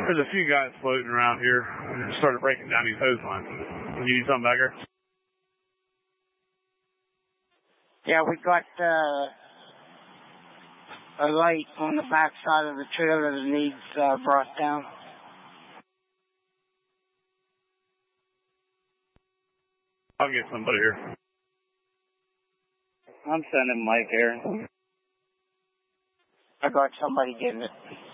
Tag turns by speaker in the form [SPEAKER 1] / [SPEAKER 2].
[SPEAKER 1] There's a few guys floating around here and started breaking down these hose lines. You need something back here?
[SPEAKER 2] Yeah, we got a light on the back side of the trailer that needs brought down.
[SPEAKER 1] I'll get somebody here.
[SPEAKER 3] I'm sending Mike here.
[SPEAKER 2] I got somebody getting it.